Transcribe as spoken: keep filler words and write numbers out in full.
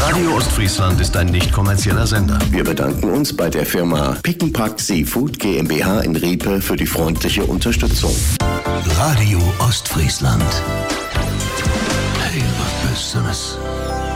Radio Ostfriesland ist ein nicht kommerzieller Sender. Wir bedanken uns bei der Firma Pick and Pack Seafood GmbH in Riepe für die freundliche Unterstützung. Radio Ostfriesland. Hey, was Besseres.